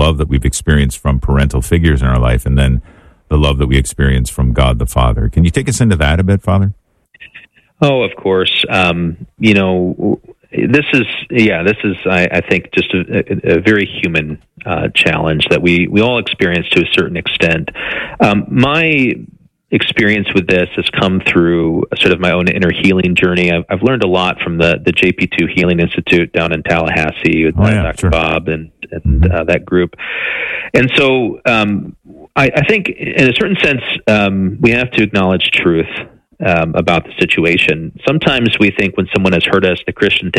love that we've experienced from parental figures in our life, and then the love that we experience from God the Father. Can you take us into that a bit, Father? Oh, of course. This is, I think, just a very human challenge that we all experience to a certain extent. My experience with this has come through sort of my own inner healing journey. I've learned a lot from the JP2 Healing Institute down in Tallahassee with Dr. Bob and that group. And so I think in a certain sense, we have to acknowledge truth about the situation. Sometimes we think when someone has hurt us, the Christian thing